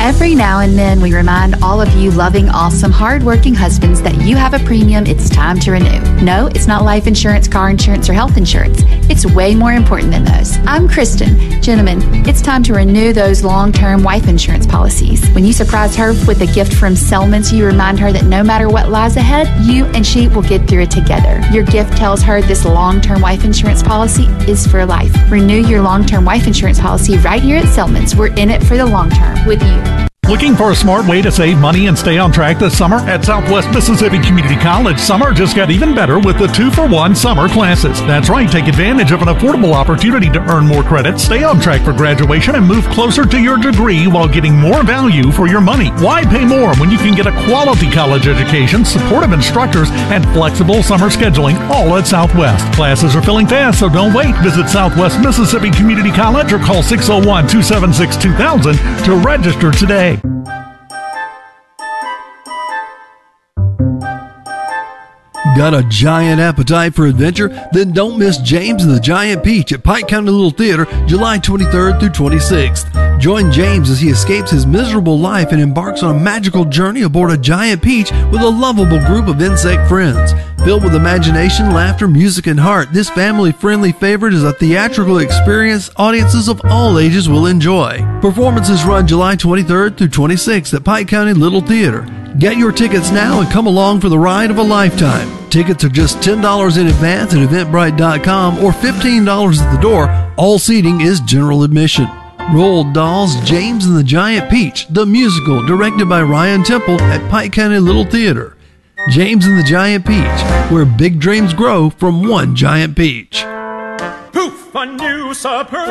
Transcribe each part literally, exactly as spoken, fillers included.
Every now and then, we remind all of you loving, awesome, hard-working husbands that you have a premium it's time to renew. No, it's not life insurance, car insurance, or health insurance. It's way more important than those. I'm Kristen. Gentlemen, it's time to renew those long-term wife insurance policies. When you surprise her with a gift from Selman's, you remind her that no matter what lies ahead, you and she will get through it together. Your gift tells her this long-term wife insurance policy is for life. Renew your long-term wife insurance policy right here at Selman's. We're in it for the long term with you. Looking for a smart way to save money and stay on track this summer? At Southwest Mississippi Community College, summer just got even better with the two for one summer classes. That's right, take advantage of an affordable opportunity to earn more credits, stay on track for graduation, and move closer to your degree while getting more value for your money. Why pay more when you can get a quality college education, supportive instructors, and flexible summer scheduling, all at Southwest? Classes are filling fast, so don't wait. Visit Southwest Mississippi Community College or call six oh one, two seven six, two thousand to register today. Got a giant appetite for adventure? Then don't miss James and the Giant Peach at Pike County Little Theater, July twenty-third through twenty-sixth. Join James as he escapes his miserable life and embarks on a magical journey aboard a giant peach with a lovable group of insect friends. Filled with imagination, laughter, music, and heart, this family-friendly favorite is a theatrical experience audiences of all ages will enjoy. Performances run July twenty-third through twenty-sixth at Pike County Little Theater. Get your tickets now and come along for the ride of a lifetime. Tickets are just ten dollars in advance at eventbrite dot com or fifteen dollars at the door. All seating is general admission. Roald Dahl's James and the Giant Peach, the musical, directed by Ryan Temple at Pike County Little Theater. James and the Giant Peach, where big dreams grow from one giant peach. Poof, a new surprise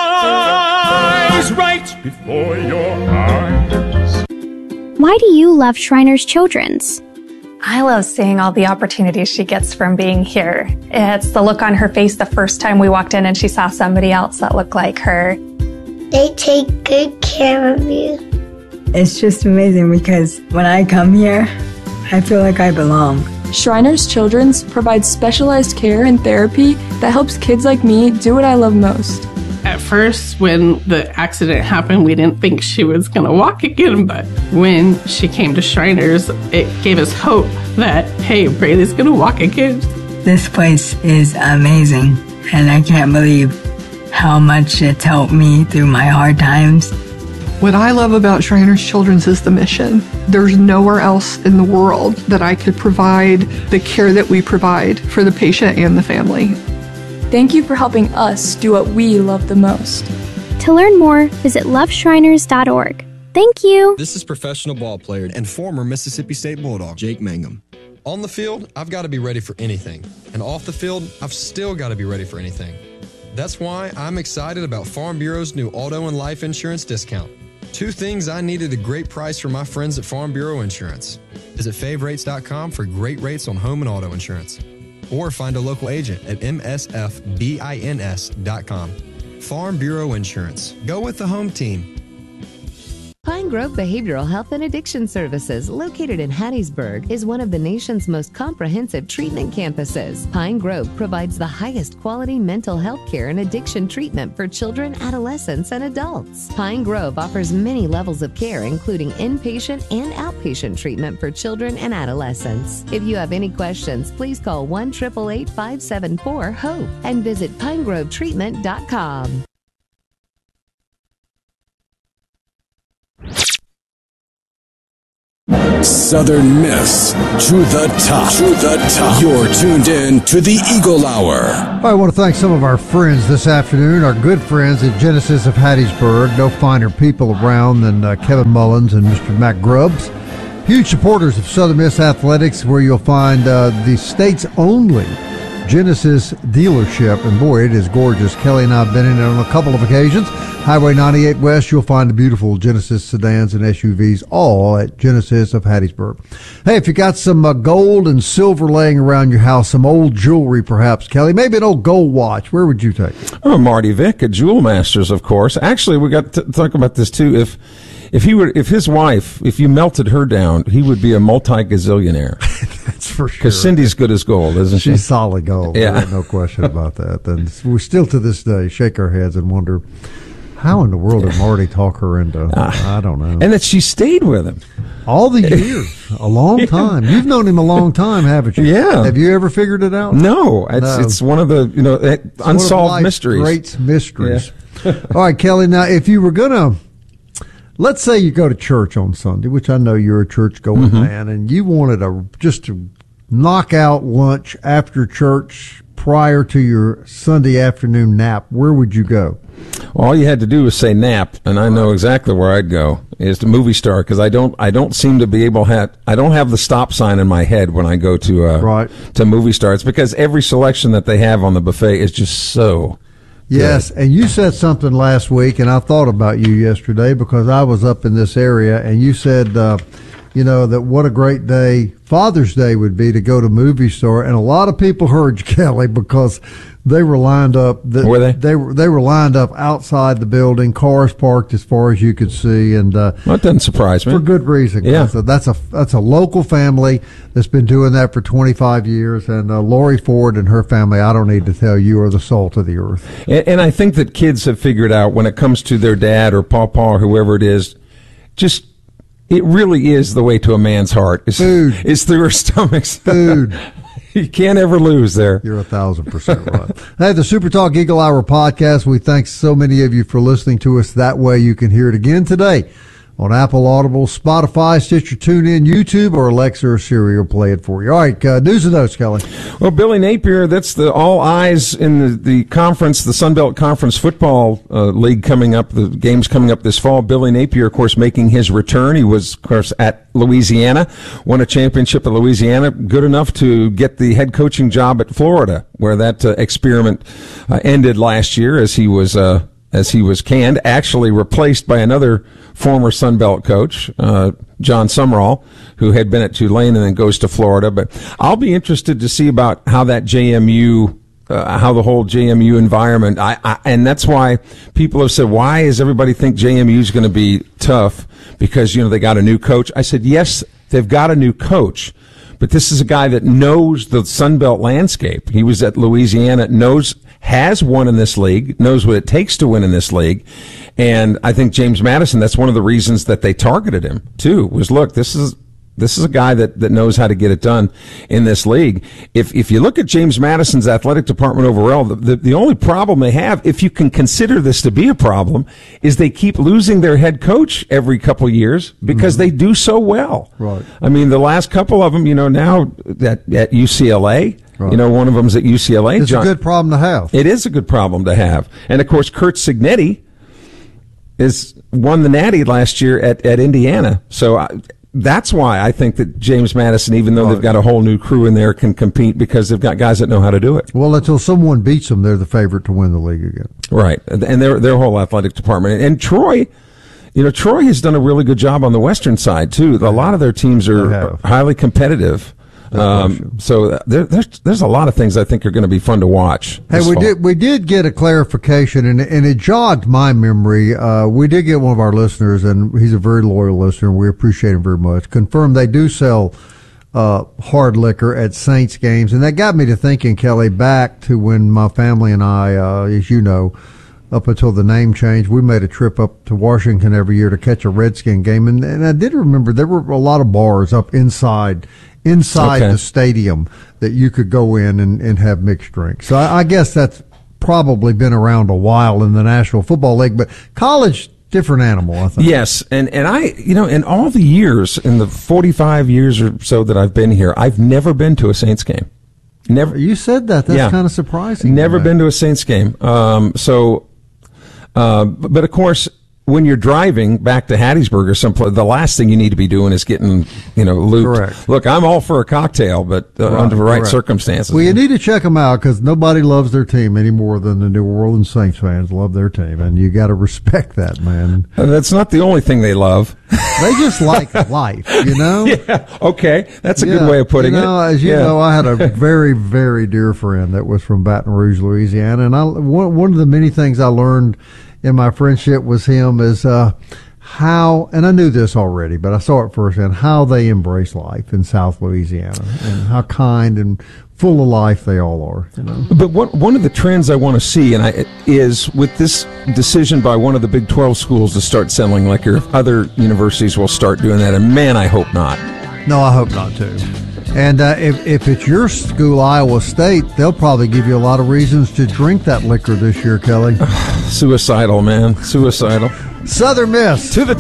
right before your eyes. Why do you love Shriners Children's? I love seeing all the opportunities she gets from being here. It's the look on her face the first time we walked in and she saw somebody else that looked like her. They take good care of you. It's just amazing because when I come here, I feel like I belong. Shriners Children's provides specialized care and therapy that helps kids like me do what I love most. At first, when the accident happened, we didn't think she was going to walk again, but when she came to Shriners, it gave us hope that, hey, Braylee's going to walk again. This place is amazing, and I can't believe how much it's helped me through my hard times. What I love about Shriners Children's is the mission. There's nowhere else in the world that I could provide the care that we provide for the patient and the family. Thank you for helping us do what we love the most. To learn more, visit love shriners dot org. Thank you. This is professional ball player and former Mississippi State Bulldog, Jake Mangum. On the field, I've got to be ready for anything. And off the field, I've still got to be ready for anything. That's why I'm excited about Farm Bureau's new auto and life insurance discount. Two things I needed a great price for my friends at Farm Bureau Insurance. Visit fave rates dot com for great rates on home and auto insurance. Or find a local agent at m s f bins dot com. Farm Bureau Insurance. Go with the home team. Pine Grove Behavioral Health and Addiction Services, located in Hattiesburg, is one of the nation's most comprehensive treatment campuses. Pine Grove provides the highest quality mental health care and addiction treatment for children, adolescents, and adults. Pine Grove offers many levels of care, including inpatient and outpatient treatment for children and adolescents. If you have any questions, please call one eight eight eight, five seven four, HOPE and visit pine grove treatment dot com. Southern Miss to the top. To the top. You're tuned in to the Eagle Hour. I want to thank some of our friends this afternoon, our good friends at Genesis of Hattiesburg. No finer people around than uh, Kevin Mullins and Mister Matt Grubbs. Huge supporters of Southern Miss Athletics, where you'll find uh, the state's only Genesis dealership, and boy, it is gorgeous. Kelly and I have been in it on a couple of occasions. Highway ninety-eight West, you'll find the beautiful Genesis sedans and S U Vs, all at Genesis of Hattiesburg. Hey, if you got some uh, gold and silver laying around your house, some old jewelry perhaps, Kelly, maybe an old gold watch, where would you take it? Oh, Marty Vick at Jewel Masters, of course. Actually, we got to talk about this too. If If he were, if his wife, if you melted her down, he would be a multi-gazillionaire. That's for sure. Because Cindy's good as gold, isn't she? She's solid gold. Yeah. No question about that. And we still to this day shake our heads and wonder How in the world did Marty talk her into? Uh, I don't know. And that she stayed with him all the years, a long time. You've known him a long time, haven't you? Yeah. Have you ever figured it out? No, it's no. it's one of the you know it's unsolved one of mysteries. Great mysteries. Yeah. All right, Kelly. Now, if you were gonna, let's say you go to church on Sunday, which I know you're a church-going mm-hmm. man, and you wanted a just to knock out lunch after church prior to your Sunday afternoon nap, where would you go? All you had to do was say nap, and I know exactly where I'd go. Is the Movie Star, because I don't, I don't seem to be able to have, I don't have the stop sign in my head when I go to uh, right. to Movie Star. It's because every selection that they have on the buffet is just so. Yes, good. And you said something last week, and I thought about you yesterday because I was up in this area, and you said, uh, you know, that what a great day Father's Day would be to go to Movie Star, and a lot of people heard you, Kelly, because they were lined up. The, were they? They were. They were lined up outside the building, cars parked as far as you could see, and uh, well, that doesn't surprise me for good reason. Yeah, so that's a that's a local family that's been doing that for twenty-five years, and uh, Lori Ford and her family. I don't need to tell you, are the salt of the earth. And, and I think that kids have figured out when it comes to their dad or pawpaw or whoever it is, just. It really is the way to a man's heart. It's, Food. It's through her stomach. Food. You can't ever lose there. You're a thousand percent right. Hey, the Super Talk Eagle Hour podcast, we thank so many of you for listening to us. That way you can hear it again today on Apple, Audible, Spotify, Stitcher, TuneIn, YouTube, or Alexa or Siri will play it for you. All right, uh, news and notes, Kelly. Well, Billy Napier, that's the all eyes in the, the conference, the Sun Belt Conference Football uh, League coming up, the games coming up this fall. Billy Napier, of course, making his return. He was, of course, at Louisiana, won a championship at Louisiana, good enough to get the head coaching job at Florida, where that uh, experiment uh, ended last year as he was uh, as he was canned, actually replaced by another former Sun Belt coach, uh, John Sumrall, who had been at Tulane and then goes to Florida. But I'll be interested to see about how that J M U, uh, how the whole J M U environment, I, I, and that's why people have said, why does everybody think J M U is going to be tough? Because, you know, they got a new coach. I said, yes, they've got a new coach, but this is a guy that knows the Sun Belt landscape. He was at Louisiana, knows, has won in this league, knows what it takes to win in this league. And I think James Madison, that's one of the reasons that they targeted him too, was look, this is, this is a guy that, that knows how to get it done in this league. If, if you look at James Madison's athletic department overall, the, the, the only problem they have, if you can consider this to be a problem, is they keep losing their head coach every couple of years because mm-hmm. they do so well. Right. I mean, the last couple of them, you know, now at, at U C L A, right. You know, one of them's at U C L A. It's John, a good problem to have. It is a good problem to have. And of course, Kurt Signetti is won the Natty last year at, at Indiana. So I, that's why I think that James Madison, even though right. they've got a whole new crew in there, can compete because they've got guys that know how to do it. Well, until someone beats them, they're the favorite to win the league again. Right. And their, their whole athletic department. And Troy, you know, Troy has done a really good job on the Western side too. A lot of their teams are highly competitive. Um, so there, there's there's a lot of things I think are going to be fun to watch. Hey, we fall. did we did get a clarification, and and it jogged my memory. Uh, we did get one of our listeners, and he's a very loyal listener. And we appreciate him very much. Confirmed they do sell uh, hard liquor at Saints games, and that got me to thinking, Kelly, back to when my family and I, uh, as you know, up until the name change, we made a trip up to Washington every year to catch a Redskin game, and, and I did remember there were a lot of bars up inside. inside okay. the stadium that you could go in and, and have mixed drinks. So I, I guess that's probably been around a while in the National Football League, but college, different animal, I think. Yes, and, and I, you know, in all the years, in the forty-five years or so that I've been here, I've never been to a Saints game. Never. You said that. That's yeah. kind of surprising. Never been to a Saints game. Um, so, uh, but of course, when you're driving back to Hattiesburg or someplace, the last thing you need to be doing is getting, you know, looped. Correct. Look, I'm all for a cocktail, but uh, right, under the right correct. circumstances. Well, you need to check them out because nobody loves their team any more than the New Orleans Saints fans love their team, and you got to respect that, man. And that's not the only thing they love. They just like life, you know? Yeah, okay. That's a yeah, good way of putting you know, it. As you yeah. know, I had a very, very dear friend that was from Baton Rouge, Louisiana, and I one, one of the many things I learned in my friendship with him is uh, how, and I knew this already, but I saw it firsthand, how they embrace life in South Louisiana and how kind and full of life they all are. You know? But one one of the trends I want to see, and I, is with this decision by one of the Big twelve schools to start selling liquor, if other universities will start doing that, and man, I hope not. No, I hope not too. And uh, if, if it's your school, Iowa State, they'll probably give you a lot of reasons to drink that liquor this year, Kelly. Suicidal, man. Suicidal. Southern Miss. To the